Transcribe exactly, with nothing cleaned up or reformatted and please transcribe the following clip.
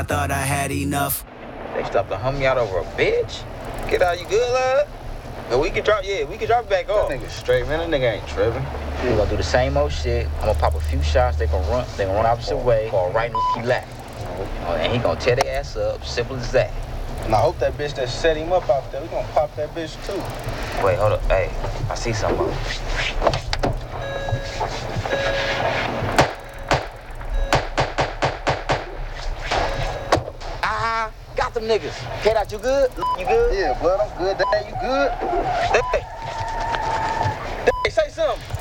I thought I had enough. They stopped the homie out over a bitch? Get out, you good, lad? No, we can drop, yeah, we can drop it back off. That nigga straight, man. That nigga ain't tripping. We gonna do the same old shit. I'm gonna pop a few shots. They gonna run. They gonna run opposite way. Fall right in the lap. Oh, and he gonna tear their ass up. Simple as that. And I hope that bitch that set him up out there, we gonna pop that bitch too. Wait, hold up. Hey, I see something. Ah, got them niggas. K-Dot, you good? You good? Yeah, blood, I'm good. Dad, you good? Hey, hey, say something.